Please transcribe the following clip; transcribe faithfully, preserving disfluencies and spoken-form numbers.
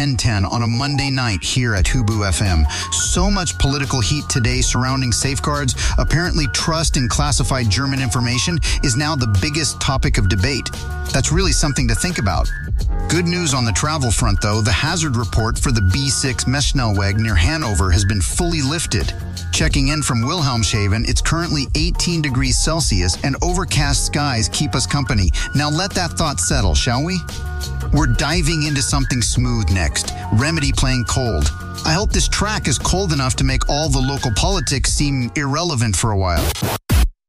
ten ten on a Monday night here at Hubu F M. So much political heat today surrounding safeguards. Apparently, trust in classified German information is now the biggest topic of debate. That's really something to think about. Good news on the travel front, though. The hazard report for the B six Meschnellweg near Hanover has been fully lifted. Checking in from Wilhelmshaven, it's currently eighteen degrees Celsius and overcast skies keep us company. Now let that thought settle, shall we? We're diving into something smooth next. Remedy playing cold. I hope this track is cold enough to make all the local politics seem irrelevant for a while.